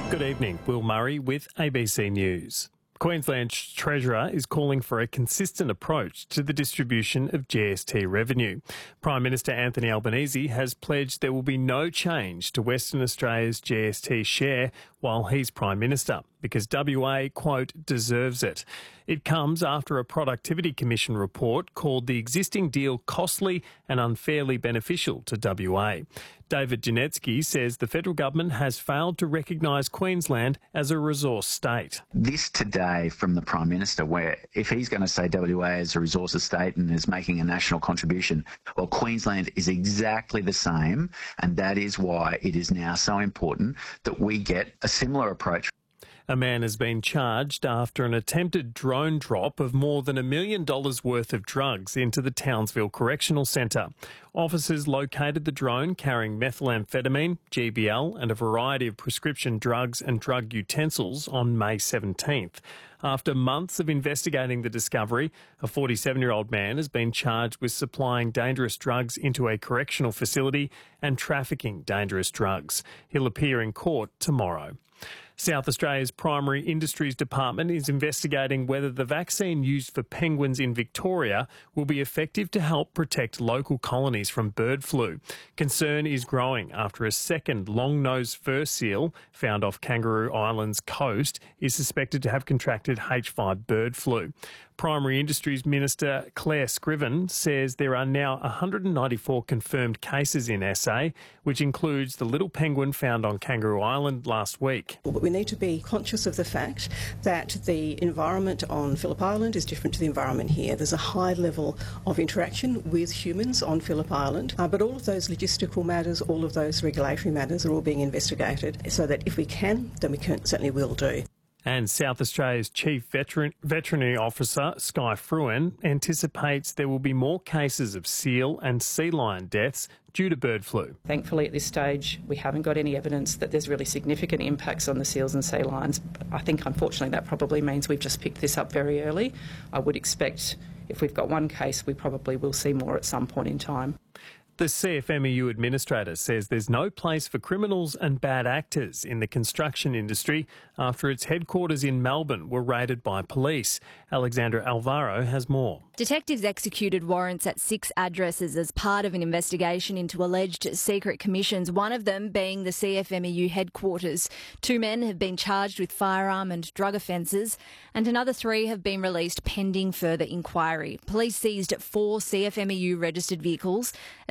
Good evening. Will Murray with ABC News. Queensland's Treasurer is calling for a consistent approach to the distribution of GST revenue. Prime Minister Anthony Albanese has pledged there will be no change to Western Australia's GST share while he's Prime Minister, because WA, quote, deserves it. It comes after a Productivity Commission report called the existing deal costly and unfairly beneficial to WA. David Janetsky says the federal government has failed to recognise Queensland as a resource state. This today from the Prime Minister, where if he's going to say WA is a resources state and is making a national contribution, well, Queensland is exactly the same, and that is why it is now so important that we get a similar approach. A man has been charged after an attempted drone drop of more than $1 million worth of drugs into the Townsville Correctional Centre. Officers located the drone carrying methamphetamine, GBL and a variety of prescription drugs and drug utensils on May 17th. After months of investigating the discovery, a 47-year-old man has been charged with supplying dangerous drugs into a correctional facility and trafficking dangerous drugs. He'll appear in court tomorrow. South Australia's Primary Industries Department is investigating whether the vaccine used for penguins in Victoria will be effective to help protect local colonies from bird flu. Concern is growing after a second long-nosed fur seal found off Kangaroo Island's coast is suspected to have contracted H5 bird flu. Primary Industries Minister Claire Scriven says there are now 194 confirmed cases in SA, which includes the little penguin found on Kangaroo Island last week. But we need to be conscious of the fact that the environment on Phillip Island is different to the environment here. There's a high level of interaction with humans on Phillip Island, but all of those logistical matters, all of those regulatory matters are all being investigated, so that if we can, then we certainly will do. And South Australia's Chief Veterinary Officer, Skye Fruin, anticipates there will be more cases of seal and sea lion deaths due to bird flu. Thankfully, at this stage, we haven't got any evidence that there's really significant impacts on the seals and sea lions. I think, unfortunately, that probably means we've just picked this up very early. I would expect if we've got one case, we probably will see more at some point in time. The CFMEU administrator says there's no place for criminals and bad actors in the construction industry after its headquarters in Melbourne were raided by police. Alexandra Alvaro has more. Detectives executed warrants at 6 addresses as part of an investigation into alleged secret commissions, one of them being the CFMEU headquarters. 2 men have been charged with firearm and drug offences, and another 3 have been released pending further inquiry. Police seized 4 CFMEU registered vehicles